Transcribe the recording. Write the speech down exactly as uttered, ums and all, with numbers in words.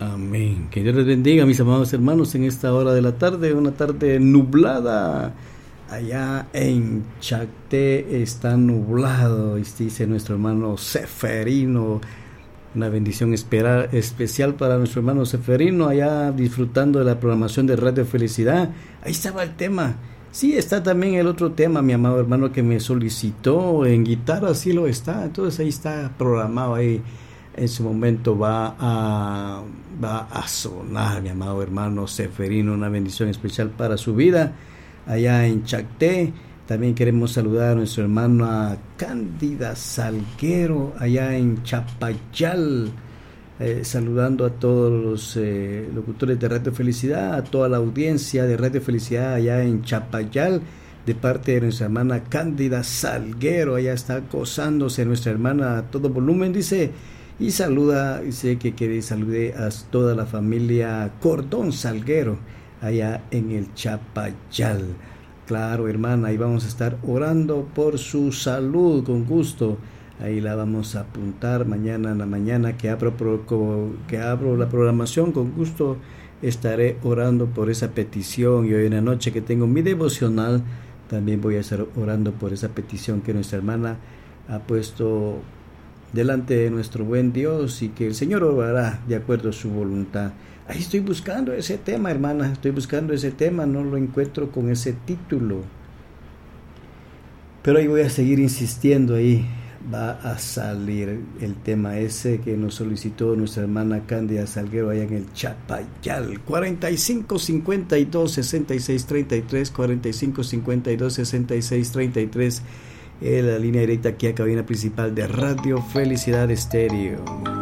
Amén. Que Dios les bendiga, mis amados hermanos, en esta hora de la tarde, una tarde nublada. Allá en Chacté está nublado, y dice nuestro hermano Seferino. Una bendición espera, especial para nuestro hermano Seferino, allá disfrutando de la programación de Radio Felicidad. Ahí estaba el tema. Sí, está también el otro tema, mi amado hermano, que me solicitó en guitarra, sí lo está. Entonces ahí está programado, ahí en su momento va a, va a sonar, mi amado hermano Seferino. Una bendición especial para su vida allá en Chacté. También queremos saludar a nuestra hermana Cándida Salguero allá en Chapayal, eh, saludando a todos los eh, locutores de Radio Felicidad, a toda la audiencia de Radio Felicidad allá en Chapayal, de parte de nuestra hermana Cándida Salguero. Allá está gozándose nuestra hermana a todo volumen, dice, y saluda, dice que quiere saludar a toda la familia Cordón Salguero allá en el Chapayal. Claro, hermana, ahí vamos a estar orando por su salud con gusto. Ahí la vamos a apuntar mañana en la mañana que abro, que abro la programación. Con gusto estaré orando por esa petición. Y hoy en la noche que tengo mi devocional, también voy a estar orando por esa petición que nuestra hermana ha puesto delante de nuestro buen Dios, y que el Señor obrará de acuerdo a su voluntad. Ahí estoy buscando ese tema, hermana, estoy buscando ese tema, no lo encuentro con ese título, pero ahí voy a seguir insistiendo. Ahí va a salir el tema ese que nos solicitó nuestra hermana Cándida Salguero allá en el Chapayal. Cuarenta y cinco cincuenta y dos sesenta y seis treinta y tres, cuarenta y cinco cincuenta y dos sesenta y seis treinta y tres, en la línea directa aquí a cabina principal de Radio Felicidad Estéreo.